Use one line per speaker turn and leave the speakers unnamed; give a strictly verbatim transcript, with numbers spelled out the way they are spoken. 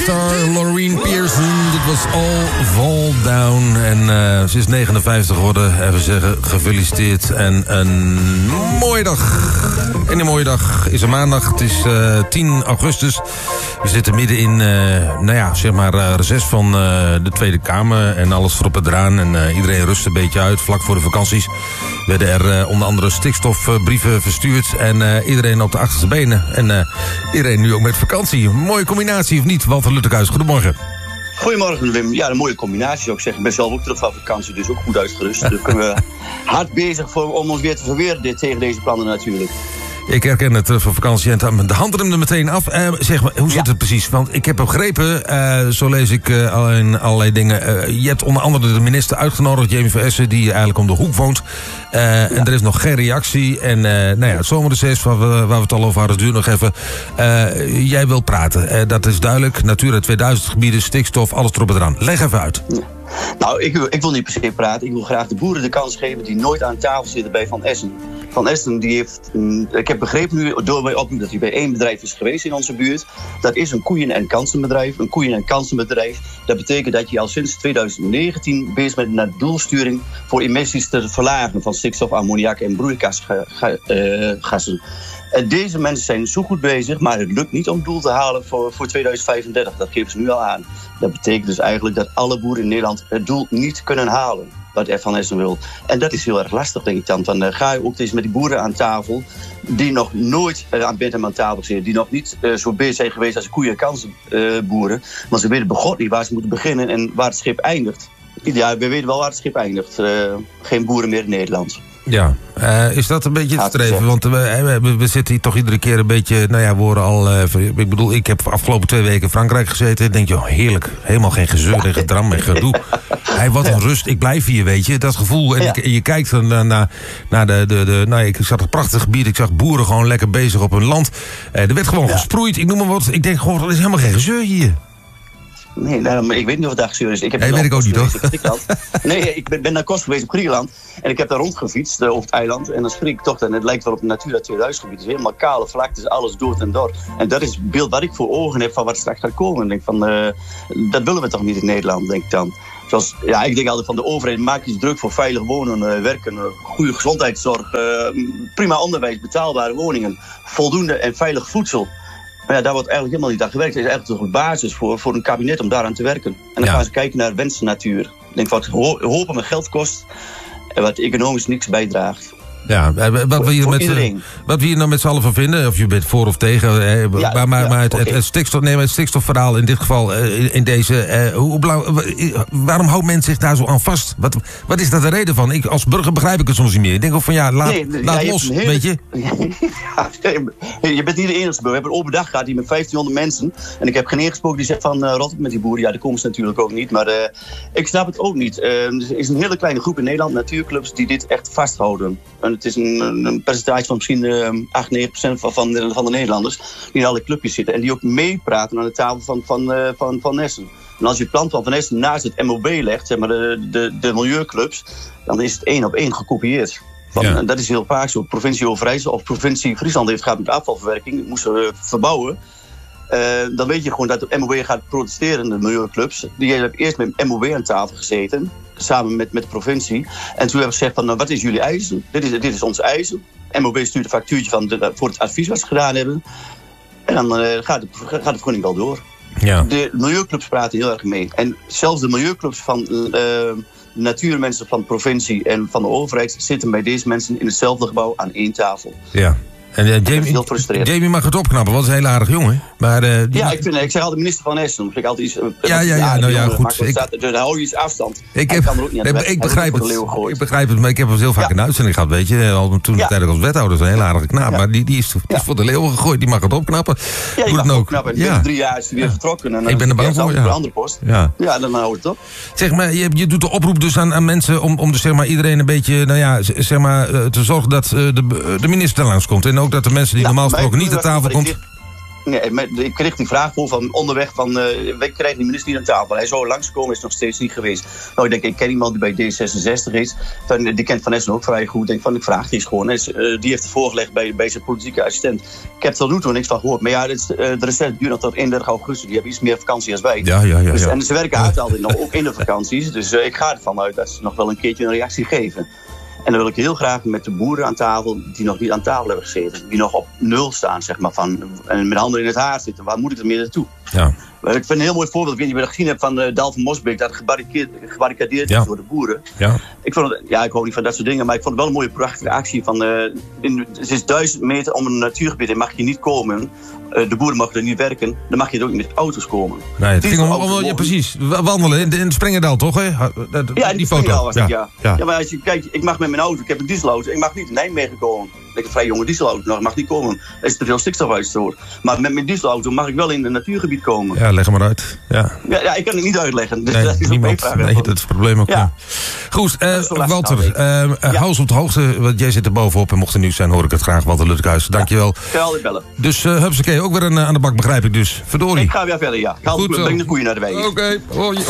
Star Loreen Pearson, dit was All Fall Down. En uh, ze is negenenvijftig geworden. Even zeggen, gefeliciteerd. En een mooie dag. En een mooie dag is een maandag. Het is uh, tien augustus. We zitten midden in, uh, nou ja, zeg maar, uh, reces van uh, de Tweede Kamer. En alles erop en eraan. En uh, iedereen rust een beetje uit. Vlak voor de vakanties werden er uh, onder andere stikstofbrieven verstuurd. En uh, iedereen op de achterste benen. En uh, iedereen nu ook met vakantie. Een mooie combinatie, of niet? Walter Luttekhuis, goedemorgen.
Goedemorgen, Wim. Ja, een mooie combinatie zou ik zeggen. Ik ben zelf ook terug van vakantie, dus ook goed uitgerust. Dus kunnen we hard bezig voor, om ons weer te verweren dit, tegen deze plannen natuurlijk.
Ik herken het van vakantie en de hand er meteen af. Uh, zeg maar, hoe zit ja. het precies? Want ik heb begrepen, uh, zo lees ik uh, al in allerlei dingen. Uh, je hebt onder andere de minister uitgenodigd, Jamie van Essen, die eigenlijk om de hoek woont. Uh, ja. En er is nog geen reactie. En uh, nou ja, het zomerreces, waar we, waar we het al over hadden, duurt nog even. Uh, jij wil praten. Uh, dat is duidelijk. Natura tweeduizend gebieden, stikstof, alles erop en eraan. Leg even uit.
Ja. Nou, ik, ik wil niet per se praten. Ik wil graag de boeren de kans geven die nooit aan tafel zitten bij Van Essen. Van Essen, die heeft, ik heb begrepen nu door mijn oproep dat hij bij één bedrijf is geweest in onze buurt. Dat is een koeien- en kansenbedrijf. Een koeien- en kansenbedrijf. Dat betekent dat je al sinds twintig negentien bezig bent met doelsturing voor emissies te verlagen van stikstof, ammoniak en broeikasgassen. En deze mensen zijn zo goed bezig, maar het lukt niet om het doel te halen voor, voor tweeduizend vijfendertig. Dat geven ze nu al aan. Dat betekent dus eigenlijk dat alle boeren in Nederland het doel niet kunnen halen. Wat er Van Essen wil. En dat is heel erg lastig, denk ik dan. Van, uh, ga je ook eens met die boeren aan tafel, die nog nooit uh, aan met hem aan tafel zitten, die nog niet uh, zo bezig zijn geweest als koeien- en kansenboeren. Uh, maar ze weten begot niet waar ze moeten beginnen en waar het schip eindigt. Ja, we weten wel waar het schip eindigt. Uh, geen boeren meer in Nederland.
Ja, uh, is dat een beetje te streven? Want uh, we, we, we zitten hier toch iedere keer een beetje, nou ja, we horen al, uh, ik bedoel, ik heb afgelopen twee weken in Frankrijk gezeten. Ik denk, joh, heerlijk, helemaal geen gezeur en gedram en gedoe. Hey, wat een rust, ik blijf hier, weet je, dat gevoel. En ja. je, je kijkt naar, naar, naar de, de, de, nou, ik zag een prachtig gebied, ik zag boeren gewoon lekker bezig op hun land. Uh, er werd gewoon ja. gesproeid, ik noem maar wat. Ik denk gewoon, er is helemaal geen gezeur hier.
Nee, nou, maar ik weet niet of het daar gezeur is. Ik heb
nee, weet ik ook niet, toch?
Nee, ik ben, ben naar Kos geweest op Griekenland. En ik heb daar rondgefietst uh, over het eiland. En dan schrik ik toch, en het lijkt wel op een Natura tweeduizend gebied. Het is helemaal kale vlaktes, alles dood en door. En dat is het beeld wat ik voor ogen heb van wat straks gaat komen. En denk van, uh, dat willen we toch niet in Nederland, denk ik dan. Zoals, ja, ik denk altijd van de overheid, maak je druk voor veilig wonen, uh, werken, uh, goede gezondheidszorg, uh, prima onderwijs, betaalbare woningen, voldoende en veilig voedsel. Maar ja, daar wordt eigenlijk helemaal niet aan gewerkt. Het is eigenlijk toch een basis voor, voor een kabinet om daaraan te werken. En dan ja. gaan ze kijken naar wensennatuur. Ik denk wat hopen met geld kost en wat economisch niks bijdraagt.
Ja, wat we hier, met, wat we hier nou met z'n allen van vinden, of je bent voor of tegen, hè, ja, maar, maar, ja, maar het, okay. het, stikstof, nee, het stikstofverhaal in dit geval, uh, in deze, uh, hoe, hoe, waarom houdt men zich daar zo aan vast? Wat, wat is daar de reden van? Ik, als burger begrijp ik het soms niet meer. Ik denk ook van ja, laat, nee, laat ja, je los, hele, weet je.
Ja, je bent niet de enige. We hebben een open dag gehad hier met vijftienhonderd mensen. En ik heb geen ingesproken die zegt van uh, rot op met die boeren. Ja, daar komen ze natuurlijk ook niet. Maar uh, ik snap het ook niet. Uh, er is een hele kleine groep in Nederland, natuurclubs, die dit echt vasthouden. En het is een, een percentage van misschien uh, acht, negen procent van, van, de, van de Nederlanders die in alle clubjes zitten. En die ook meepraten aan de tafel van, van, uh, van, van Essen. En als je het plan van Van Essen naast het M O B legt, zeg maar de, de, de milieuclubs, dan is het één op één gekopieerd. Van, ja. En dat is heel vaak zo. Provincie Overijssel of provincie Friesland heeft gehad met afvalverwerking, moesten we verbouwen. Uh, dan weet je gewoon dat de M O B gaat protesteren, de milieuclubs. Die hebben eerst met M O B aan tafel gezeten, samen met, met de provincie. En toen hebben we gezegd van, nou, wat is jullie eisen? Dit is, dit is ons eisen. M O B stuurt een factuurtje van de, voor het advies wat ze gedaan hebben. En dan uh, gaat, de, gaat de vergunning wel door. Ja. De milieuclubs praten heel erg mee. En zelfs de milieuclubs van uh, de natuurmensen van de provincie en van de overheid zitten bij deze mensen in hetzelfde gebouw aan één tafel. Ja.
En uh, Jamie, Jamie mag het opknappen, want hij is een heel aardig jongen. Maar, uh,
ja, mag... ik, vind, ik zeg altijd minister van Essen. Ik altijd iets, uh,
ja, ja, ja, nou ja, goed.
Ik... Staat, dus hou je iets afstand.
Ik, heb, kan er ook niet aan ik, ik, begrijp het, ik begrijp het, maar ik heb het heel vaak ja. in de uitzending gehad, weet je. Al toen ja. tijdens als wethouder, een heel aardige knaap. Ja. Maar die, die, is, die ja. is voor de leeuwen gegooid, die mag het opknappen.
Ja, die mag het opknappen. En ja. binnen drie jaar is hij weer ja. vertrokken. En dan
ik ben er bang voor, ja.
een andere post. Ja, ja dan houdt het op.
Zeg maar, je, je doet de oproep dus aan, aan mensen om, om dus, zeg maar, iedereen een beetje, nou ja, zeg maar, te zorgen dat uh, de, de minister langskomt. En ook dat de mensen die normaal gesproken niet aan tafel komt.
Nee, maar ik kreeg die vraag voor van onderweg van, uh, we krijgen die minister niet aan tafel. Hij zou langskomen, is nog steeds niet geweest. Nou, ik denk, ik ken iemand die bij D zesenzestig is. Van, die kent Van Essen ook vrij goed. Ik denk van, ik vraag die eens gewoon. Is, uh, die heeft het voorgelegd bij, bij zijn politieke assistent. Ik heb er tot nu toe niks van gehoord. Maar ja, het, uh, de recess duurt nog tot eenendertig augustus. Die hebben iets meer vakantie als wij.
Ja, ja, ja,
dus,
ja.
en ze werken uit altijd nog, ook in de vakanties. Dus uh, ik ga ervan uit dat ze nog wel een keertje een reactie geven. En dan wil ik heel graag met de boeren aan tafel, die nog niet aan tafel hebben gezeten. Die nog op nul staan, zeg maar, van, en met handen in het haar zitten. Waar moet ik er meer naartoe?
Ja.
Ik vind een heel mooi voorbeeld, ik weet niet of je dat gezien hebt, van uh, Dal van Mosbeek. Dat gebarricadeerd is
ja.
door de boeren.
Ja.
Ik, vond het, ja, ik hou niet van dat soort dingen, maar ik vond het wel een mooie prachtige actie. Van, uh, in, het is duizend meter om een natuurgebied en mag je niet komen. Uh, de boeren mogen er niet werken, dan mag je er ook niet met auto's komen.
Nee, het ging om, om ja, precies, wandelen in, in Springerdal, toch? Hè? De, de,
ja, in
die
foto. Was
ja.
Het, ja.
Ja.
ja, maar als je kijkt, ik mag met mijn auto, ik heb een dieselauto, ik mag niet in Nijmegen komen. Ik heb een vrij jonge dieselauto, nog, ik mag niet komen. Er is te veel stikstofuitstoot. Maar met mijn dieselauto mag ik wel in een natuurgebied komen.
Ja, leg maar uit. Ja,
ja, ja ik kan het niet uitleggen. Dus
nee,
dat is
niemand.
ook
Nee, dat is het probleem ook. Ja. Ja. Goed, uh, Walter, uh, uh, ja. hou ons op de hoogte, want jij zit er bovenop en mocht er nieuws zijn, hoor ik het graag. Walter Lutkehuis, dankjewel.
Ja, ik ga altijd bellen.
Dus uh, hupsakee, ook weer een, uh, aan de bak, begrijp ik dus. Verdorie.
Ik ga weer verder, ja. Ik haal,
Goed,
breng de koeien naar de wei.
Oké, okay.